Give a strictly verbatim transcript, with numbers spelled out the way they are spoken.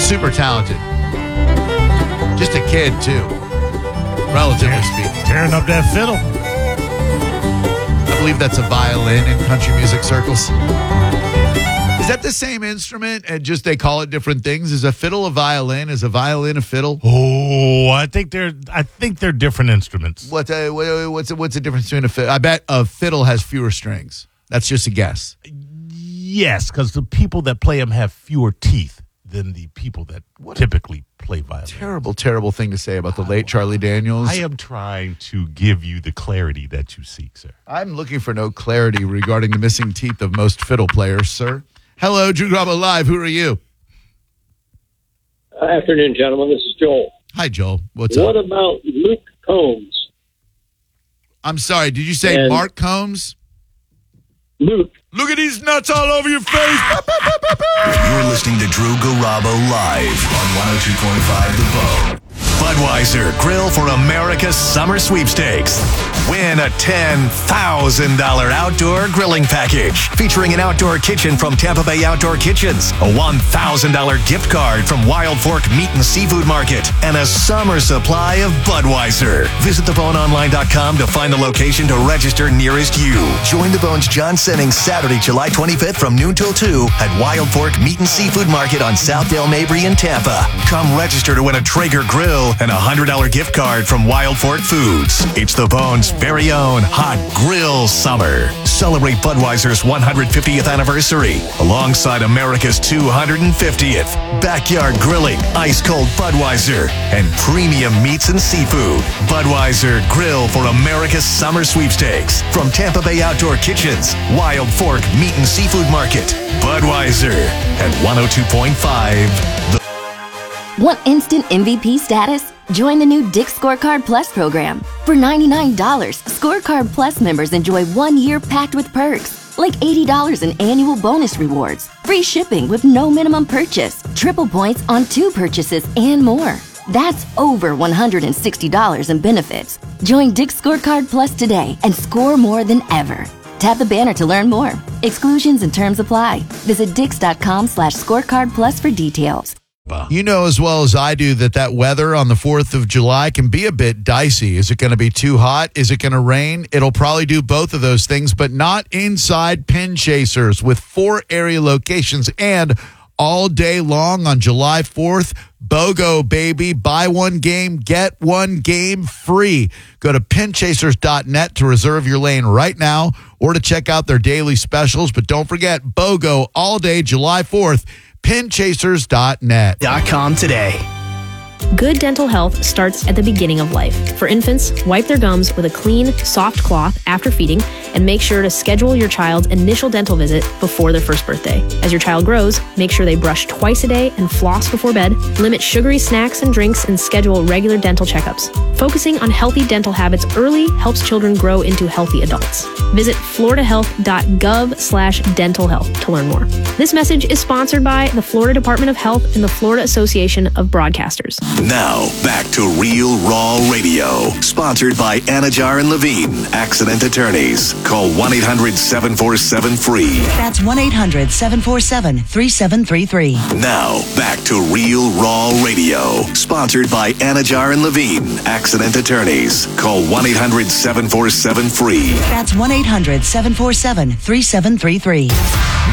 super talented. Just a kid, too, relatively speaking. Tearing up that fiddle. I believe that's a violin in country music circles. Is that the same instrument and just they call it different things? Is a fiddle a violin? Is a violin a fiddle? Oh, I think they're I think they're different instruments. What, uh, what's, what's the difference between a fiddle? I bet a fiddle has fewer strings. That's just a guess. Yes, because the people that play them have fewer teeth than the people that what typically play violin. Terrible, terrible thing to say about the late Charlie Daniels. I am trying to give you the clarity that you seek, sir. I'm looking for no clarity regarding the missing teeth of most fiddle players, sir. Hello, Drew Garabo Live. Who are you? Afternoon, gentlemen. This is Joel. Hi, Joel. What's what up? What about Luke Combs? I'm sorry. Did you say and Mark Combs? Luke. Look at these nuts all over your face. You're listening to Drew Garabo Live on one oh two point five The Bone. Budweiser Grill for America's Summer Sweepstakes. Win a ten thousand dollars outdoor grilling package featuring an outdoor kitchen from Tampa Bay Outdoor Kitchens, a one thousand dollars gift card from Wild Fork Meat and Seafood Market, and a summer supply of Budweiser. Visit the bone online dot com to find the location to register nearest you. Join the Bone's John Sennings Saturday, July twenty-fifth from noon till two at Wild Fork Meat and Seafood Market on Southdale Mabry in Tampa. Come register to win a Traeger grill and a one hundred dollars gift card from Wild Fork Foods. It's the Bone's very own hot grill summer. Celebrate Budweiser's one hundred fiftieth anniversary alongside America's two hundred fiftieth. Backyard grilling, ice cold Budweiser, and premium meats and seafood. Budweiser Grill for America's Summer Sweepstakes from Tampa Bay Outdoor Kitchens, Wild Fork Meat and Seafood Market. Budweiser at one oh two point five. The- Want instant M V P status? Join the new Dick's Scorecard Plus program. For ninety-nine dollars, Scorecard Plus members enjoy one year packed with perks, like eighty dollars in annual bonus rewards, free shipping with no minimum purchase, triple points on two purchases, and more. That's over one hundred sixty dollars in benefits. Join Dick's Scorecard Plus today and score more than ever. Tap the banner to learn more. Exclusions and terms apply. Visit dix.com slash scorecard plus for details. You know as well as I do that that weather on the fourth of July can be a bit dicey. Is it going to be too hot? Is it going to rain? It'll probably do both of those things, but not inside Pin Chasers with four area locations and all day long on July fourth. BOGO, baby. Buy one game, get one game free. Go to pin chasers dot net to reserve your lane right now or to check out their daily specials. But don't forget, BOGO all day July fourth. pin chasers dot net. Dot com today. Good dental health starts at the beginning of life. For infants, wipe their gums with a clean, soft cloth after feeding, and make sure to schedule your child's initial dental visit before their first birthday. As your child grows, make sure they brush twice a day and floss before bed, limit sugary snacks and drinks, and schedule regular dental checkups. Focusing on healthy dental habits early helps children grow into healthy adults. Visit florida health dot gov slash dental health to learn more. This message is sponsored by the Florida Department of Health and the Florida Association of Broadcasters. Now, back to Real Raw Radio. Sponsored by Anajar and Levine, Accident Attorneys. Call one eight hundred seven four seven free. That's one eight hundred seven four seven three seven three three. Now, back to Real Raw Radio. Sponsored by Anajar and Levine, Accident Attorneys. Call one eight hundred seven four seven free. That's one eight hundred seven four seven three seven three three.